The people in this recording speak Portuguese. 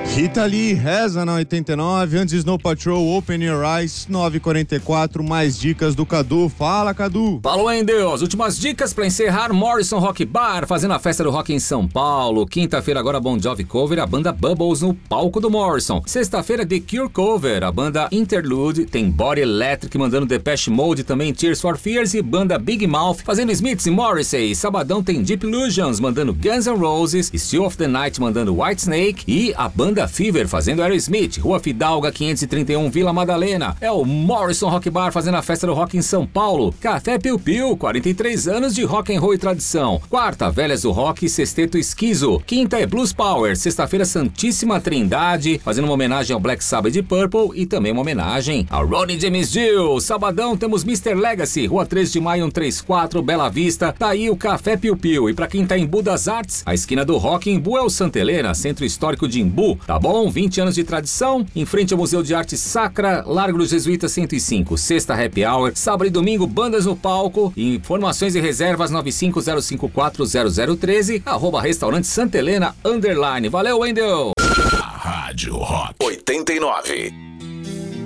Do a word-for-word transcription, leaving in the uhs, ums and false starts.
Rita Lee, Reza na oitenta e nove, antes Snow Patrol, Open Your Eyes, nove e quarenta e quatro, mais dicas do Cadu. Fala, Cadu. Fala, Wendel. As últimas dicas pra encerrar: Morrison Rock Bar, fazendo a festa do rock em São Paulo. Quinta-feira agora Bon Jovi Cover, a banda Bubbles no palco do Morrison. Sexta-feira The Cure Cover, a banda Interlude, tem Body Electric mandando Depeche Mode, também Tears for Fears e banda Big Mouth fazendo Smiths e Morrissey. Sabadão tem Deep Illusions mandando Guns N' Roses, Still of the Night mandando Whitesnake e a banda Fever fazendo Aerosmith. Rua Fidalga quinhentos e trinta e um, Vila Madalena. É o Morrison Rock Bar fazendo a festa do rock em São Paulo. Café Piu Piu, quarenta e três anos de rock and roll e tradição. Quarta, Velhas do Rock, Sexteto Esquizo. Quinta é Blues Power. Sexta-feira, Santíssima Trindade, fazendo uma homenagem ao Black Sabbath de Purple e também uma homenagem ao Ronnie James Dio. Sabadão temos mister Legacy, Rua três de maio cento e trinta e quatro, Bela Vista. Tá aí o Café Piu Piu. E pra quem tá em Embu das Artes, a esquina do rock em Embu é o Santa Helena, Centro Histórico de Embu. Tá bom? vinte anos de tradição, em frente ao Museu de Arte Sacra, Largo dos Jesuítas cento e cinco. Sexta Happy Hour, sábado e domingo, bandas no palco. Informações e reservas nove cinco zero cinco quatro zero zero um três, arroba restaurante Santa Helena, underline. Valeu, Wendel! Rádio Rock oitenta e nove.